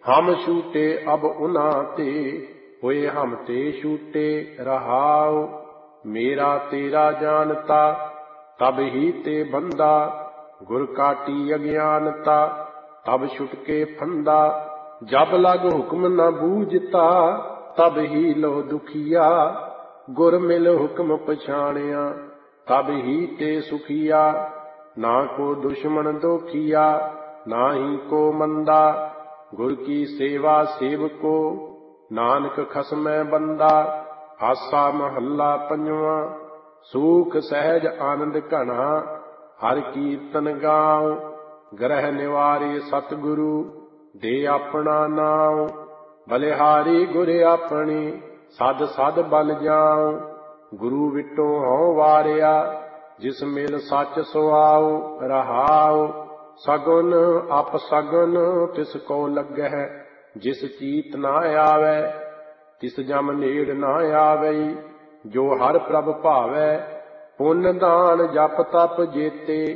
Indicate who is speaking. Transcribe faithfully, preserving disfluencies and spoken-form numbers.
Speaker 1: ਹਮ ਛੂਟੇ ਅਬ ਉਨਾ ਤੇ, ਹੋਏ ਹਮ ਤੇ ਛੂਟੇ ਰਹਾਉ। ਮੇਰਾ ਤੇਰਾ ਜਾਣਤਾ, ਤਬ ਹੀ ਤੇ ਬੰਦਾ, ਗੁਰ ਕਾਟੀ ਅਗਿਆਨਤਾ, ਤਬ ਛੁਟਕੇ ਫੰਦਾ। ਜਬ ਲਗ ਹੁਕਮ ਨ ਬੂਝਤਾ, ਤਬ ਹੀ ਲੋ ਦੁਖੀਆ, ਗੁਰ ਮਿਲ ਹੁਕਮ ਪਛਾਣਿਆ, ਤਬ ਹੀ ਤੇ ਸੁਖੀਆ। ਨਾ ਕੋ ਦੁਸ਼ਮਣ ਦੋਖੀਆ, ਨਾ ਹੀ ਕੋ ਮੰਦਾ, ਗੁਰ ਕੀ ਸੇਵਾ ਸੇਵਕੋ, ਨਾਨਕ ਖਸਮੈ ਬੰਦਾ। ਆਸਾ ਮਹੱਲਾ ਪੰਜਵਾਂ। ਸੂਖ ਸਹਿਜ ਆਨੰਦ ਘਣਾ, ਹਰਿ ਕੀਰਤਨ ਗਾਉ। ਗ੍ਰਹਿ ਨਿਵਾਰੇ ਸਤਿਗੁਰੂ, ਦੇ ਆਪਣਾ ਨਾਉ। ਬਲਿਹਾਰੀ ਗੁਰ ਆਪਣੀ, ਸਦ ਸਦ ਬਲ ਜਾਉ। ਗੁਰੂ ਵਿਟੋ ਹਉ ਵਾਰਿਆ, ਜਿਸ ਮਿਲ ਸੱਚ ਸੁਆਉ। ਰਹਾਉ ਸਗੁਨ ਅਪਸਗੁਨ ਤਿਸ ਕੋ ਲੱਗਹਿ, ਜਿਸ ਚੀਤ ਨਾ ਆਵੈ, ਤਿਸ ਜਮ ਨੇੜ ਨਾ ਆਵਈ। ਜੋ ਹਰਿ ਪ੍ਰਭ ਭਾਵੈ, ਪੁੰਨ ਦਾਨ ਜਪ ਤਪ ਜੇਤੇ,